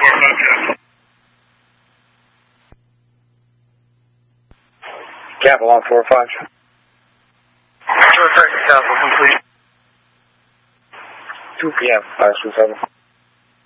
Avalon 4-5. Short track to Castle complete. 2 p.m. 527.